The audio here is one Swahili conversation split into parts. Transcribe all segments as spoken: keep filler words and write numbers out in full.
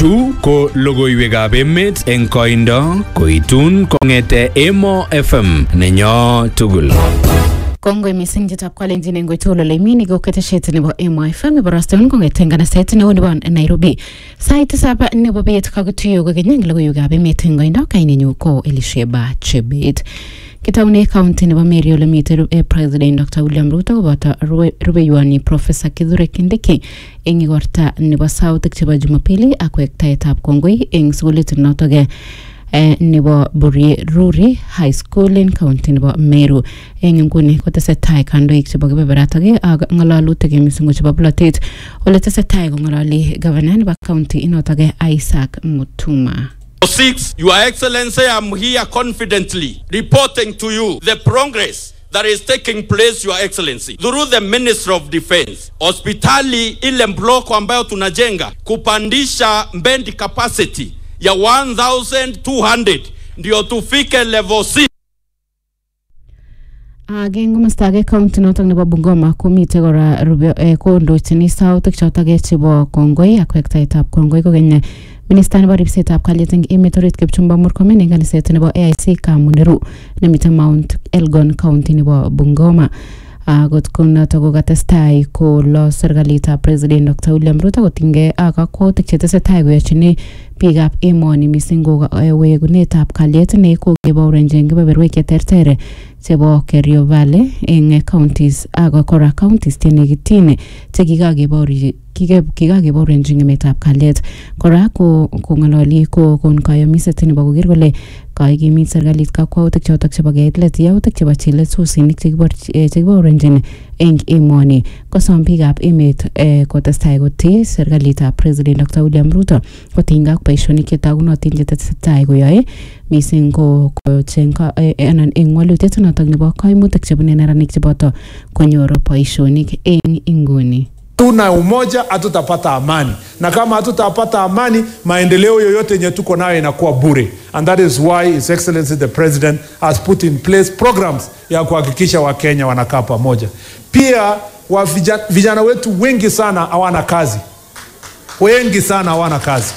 Chu ko logoiwekab emet eng koindo koitun kongete Emo F M nenyo tugul. Kongoi mising jitab kwalenjin eng goitolo le mini go keteshet nebo Emo F M baraston kongete nganaset nebo nebo Nairobi. Sait saba nebo bet kagutuyo go genyang logoiwekab emet eng koindo kainenyu ko Elisheba Chebet. Kitaune county nebo Meru le mite President Doctor William Ruto koboto rubeiwani Professor Kithure Kindiki eng igorta nebo sautik chebo Jumapili ak wektaetab kongoi eng sukulit notoge eh, nebo Ruri High School in county nebo Meru. Eng nguni kotesetai kandoik chebo kebeberatoge ak ngalalutik mising chebo plotet ole tesetai kongalali governor nebo county inotoge Isaac Mutuma. Six, Your Excellency, I'm here confidently reporting to you the progress that is taking place, Your Excellency, through the Ministry of Defense. Hospitali ile mbloko ambayo tunajenga kupandisha mbendi capacity ya one thousand two hundred ndio tufike level six. Ageng komastake county notok nebo Bungoma komite kora rube eh, kondochini sautik chotok chebo kongoi ak wektaetab kongoi kokenya Minister nebo ripsetab kalyet eng emet orit Kipchumba Murkomen eng kaniset nebo A I C Kamuneru nemite Mount Elgon County nebo Bungoma. Agot kunoto kokatestai kolo serikalitab President Doctor William Ruto kotinge ak akwautik chetesetai koyochini biikab emoni mising ko wegunetab kalyet ne kokebaurenji eng kebeberwek cheterter chebo Kerio Valley eng counties ak kora counties chenekitine chekikakebauri kikakebaurenji emetab kalyet. Kora ko kongalali ko kon kayomiset nebo koker kole kaikimit serikalit kakwautik chotok chebo keitlet yautik chebo chelesusinik chekibaurenjin eng emoni. Kosom biikab emet eh, kotestai kotii serikalitab President Doctor William Ruto kotinga ak boisionik chetagunotin chetesetai koyoe mising ko chenga anan eng walutiet notok nebo kaimutik chebune neranik cheboto konyor boisionik eng inguni. Tuna umoja hatutapata amani, na kama hatutapata amani maendeleo yoyote yenye tuko nayo inakuwa bure. And that is why His Excellency the President has put in place programs ya kuhakikisha Wakenya wanakaa pamoja. Pia wa vijana, vijana wetu wengi sana hawana kazi, wengi sana hawana kazi,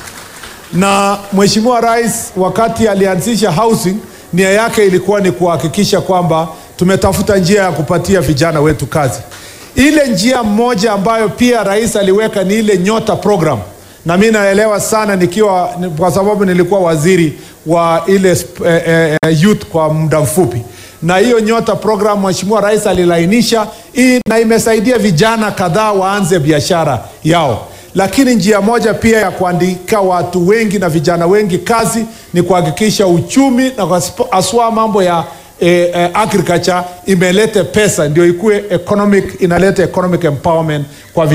na Mheshimiwa Rais wakati alianzisha housing, nia yake ilikuwa ni kuhakikisha kwamba tumetafuta njia ya kupatia vijana wetu kazi. Ile njia moja ambayo pia rais aliweka ni ile Nyota program, na mimi naelewa sana nikiwa kwa sababu nilikuwa waziri wa ile eh, eh, youth kwa muda mfupi, na hiyo Nyota program Mheshimiwa Rais alilainisha hii na imesaidia vijana kadhaa waanze biashara yao. Lakini njia moja pia ya kuandika watu wengi na vijana wengi kazi ni kuhakikisha uchumi na aswa mambo ya Eh, eh, agriculture imelete pesa ndio ikue economic, inalete economic empowerment kwa